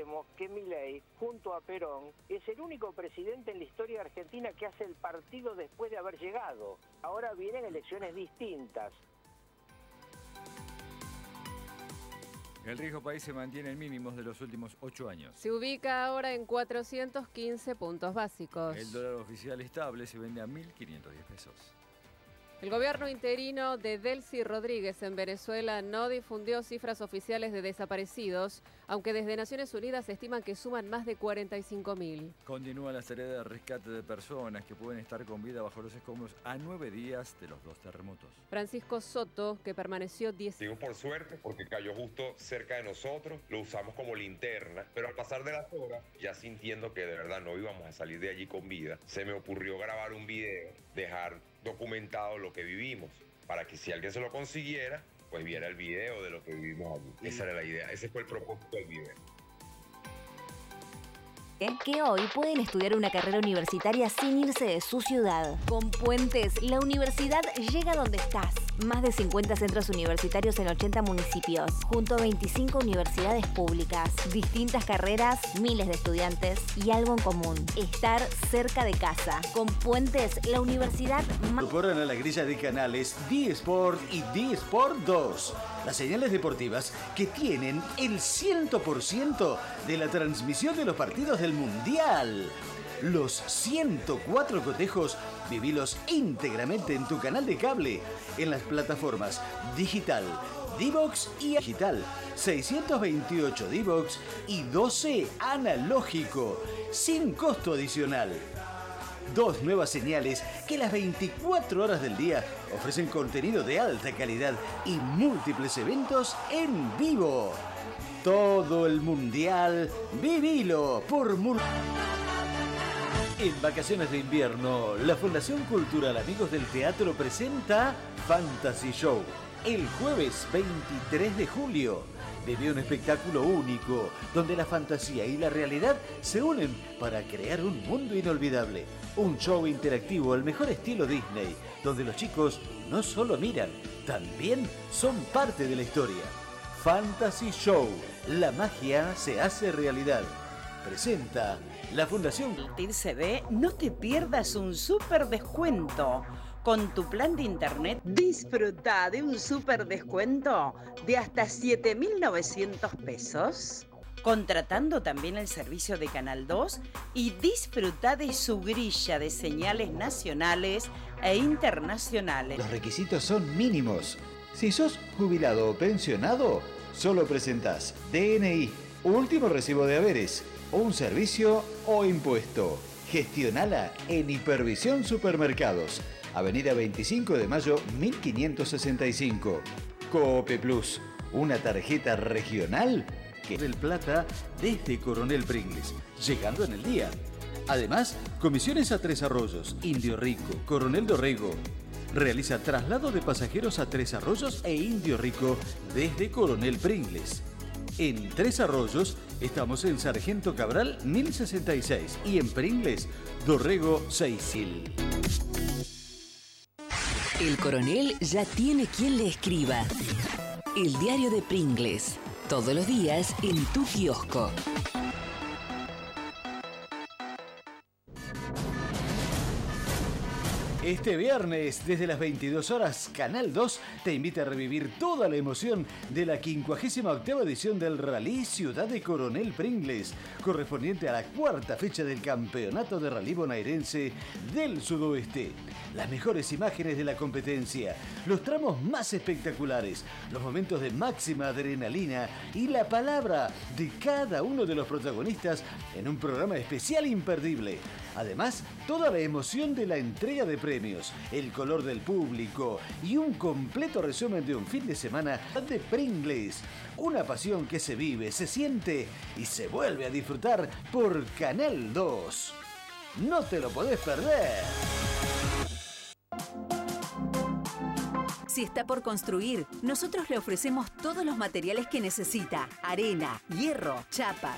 recordemos que Milei, junto a Perón, es el único presidente en la historia argentina que hace el partido después de haber llegado. Ahora vienen elecciones distintas. El riesgo país se mantiene en mínimos de los últimos 8 años. Se ubica ahora en 415 puntos básicos. El dólar oficial estable se vende a 1.510 pesos. El gobierno interino de Delcy Rodríguez en Venezuela no difundió cifras oficiales de desaparecidos, aunque desde Naciones Unidas estiman que suman más de 45.000. Continúa la tarea de rescate de personas que pueden estar con vida bajo los escombros a 9 días de los 2 terremotos. Francisco Soto, que permaneció 10... Digo por suerte, porque cayó justo cerca de nosotros, lo usamos como linterna, pero al pasar de las horas, ya sintiendo que de verdad no íbamos a salir de allí con vida, se me ocurrió grabar un video, dejar documentado lo que vivimos, para que si alguien se lo consiguiera, pues viera el video de lo que vivimos allí. Esa era la idea, ese fue el propósito del video. Que hoy pueden estudiar una carrera universitaria sin irse de su ciudad. Con Puentes, la universidad llega donde estás. Más de 50 centros universitarios en 80 municipios, junto a 25 universidades públicas, distintas carreras, miles de estudiantes y algo en común: estar cerca de casa. Con Puentes, la universidad más... Incorporan a la grilla de canales D-Sport y D-Sport 2, las señales deportivas que tienen el 100% de la transmisión de los partidos del Mundial. Los 104 cotejos, vivilos íntegramente en tu canal de cable, en las plataformas digital, D-Box y digital, 628 D-Box y 12 analógico, sin costo adicional. 2 nuevas señales que las 24 horas del día ofrecen contenido de alta calidad y múltiples eventos en vivo. Todo el Mundial, vivilo por En vacaciones de invierno, la Fundación Cultural Amigos del Teatro presenta Fantasy Show. El jueves 23 de julio, vive un espectáculo único donde la fantasía y la realidad se unen para crear un mundo inolvidable. Un show interactivo al mejor estilo Disney, donde los chicos no solo miran, también son parte de la historia. Fantasy Show, la magia se hace realidad. Presenta la Fundación TIR CD. No te pierdas un súper descuento. Con tu plan de internet, disfruta de un súper descuento de hasta 7.900 pesos. Contratando también el servicio de Canal 2 y disfruta de su grilla de señales nacionales e internacionales. Los requisitos son mínimos. Si sos jubilado o pensionado, solo presentás DNI, último recibo de haberes, un servicio o impuesto. Gestionala en Hipervisión Supermercados, Avenida 25 de Mayo 1565. Coope Plus, una tarjeta regional que del Plata desde Coronel Pringles, llegando en el día. Además, comisiones a Tres Arroyos, Indio Rico, Coronel Dorrego. Realiza traslado de pasajeros a Tres Arroyos e Indio Rico desde Coronel Pringles. En Tres Arroyos estamos en Sargento Cabral 1066 y en Pringles, Dorrego 6000. El coronel ya tiene quien le escriba. El diario de Pringles, todos los días en tu kiosco. Este viernes, desde las 22 horas, Canal 2 te invita a revivir toda la emoción de la 58ª edición del Rally Ciudad de Coronel Pringles, correspondiente a la 4ª fecha del Campeonato de Rally Bonaerense del Sudoeste. Las mejores imágenes de la competencia, los tramos más espectaculares, los momentos de máxima adrenalina y la palabra de cada uno de los protagonistas en un programa especial imperdible. Además, toda la emoción de la entrega de premios, el color del público y un completo resumen de un fin de semana de Pringles. Una pasión que se vive, se siente y se vuelve a disfrutar por Canal 2. No te lo podés perder. Si está por construir, nosotros le ofrecemos todos los materiales que necesita: arena, hierro, chapa,